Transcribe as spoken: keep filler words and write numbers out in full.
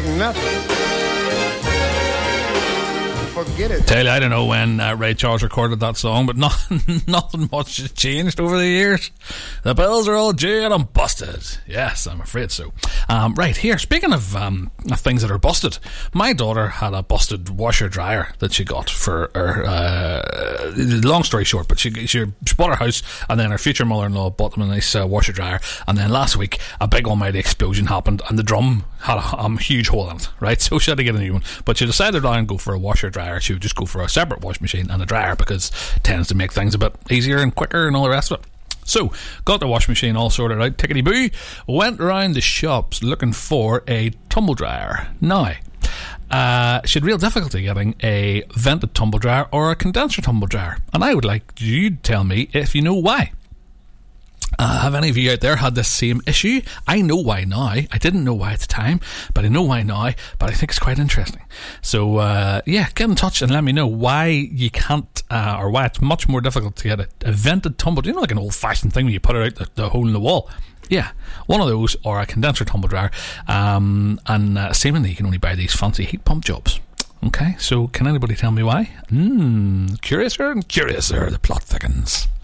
like nothing. Forget it. Tell you, I don't know when uh, Ray Charles recorded that song, but nothing, nothing much has changed over the years. The bills are all due and I'm busted. Yes, I'm afraid so. Um, right, here, speaking of, um, of things that are busted, my daughter had a busted washer dryer that she got for her, uh, long story short, but she, she, she bought her house, and then her future mother-in-law bought them a nice uh, washer dryer, and then last week a big almighty explosion happened and the drum had a um, huge hole in it, right? So she had to get a new one, but she decided rather than go for a washer dryer, she would just go for a separate wash machine and a dryer, because it tends to make things a bit easier and quicker and all the rest of it. So, got the wash machine all sorted out, tickety-boo, went around the shops looking for a tumble dryer. Now, uh, she had real difficulty getting a vented tumble dryer or a condenser tumble dryer, and I would like you to tell me if you know why. Uh, have any of you out there had this same issue? I know why now. I didn't know why at the time, but I know why now, but I think it's quite interesting. So, uh, yeah, get in touch and let me know why you can't, uh, or why it's much more difficult to get a, a vented tumble, you know, like an old-fashioned thing when you put it out the, the hole in the wall. Yeah, one of those, or a condenser tumble dryer. Um, and uh, seemingly you can only buy these fancy heat pump jobs. Okay, so can anybody tell me why? Hmm, curiouser and curiouser, the plot thickens.